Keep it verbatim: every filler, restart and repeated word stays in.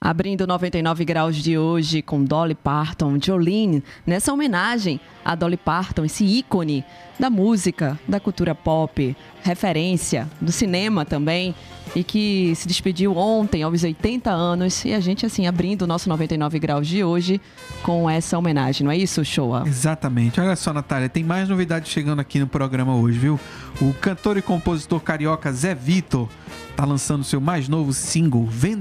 Abrindo noventa e nove graus de hoje com Dolly Parton, Jolene, nessa homenagem a Dolly Parton, esse ícone da música, da cultura pop, referência do cinema também, e que se despediu ontem aos oitenta anos, e a gente assim abrindo o nosso noventa e nove graus de hoje com essa homenagem, não é isso, Shoa? Exatamente. Olha só, Natália, tem mais novidades chegando aqui no programa hoje, viu? O cantor e compositor carioca Zé Vitor tá lançando seu mais novo single, Vendo